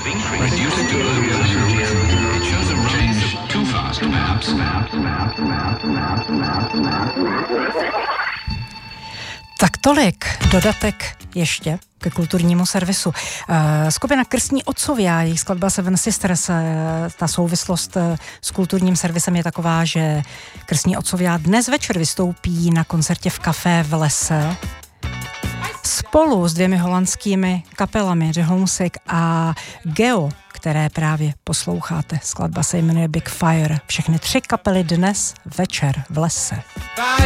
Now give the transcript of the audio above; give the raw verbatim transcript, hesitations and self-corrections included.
reduced to low velocity. It shows a rise of too fast maps. Tak tolik dodatek ještě ke kulturnímu servisu. Skupina Krstní otcové a jejich skladba Seven Sisters, ta souvislost s kulturním servisem je taková, že Krstní otcové dnes večer vystoupí na koncertě v Café v lese spolu s dvěmi holandskými kapelami The Homesick a Geo, které právě posloucháte. Skladba se jmenuje Big Fire. Všechny tři kapely dnes večer v lese.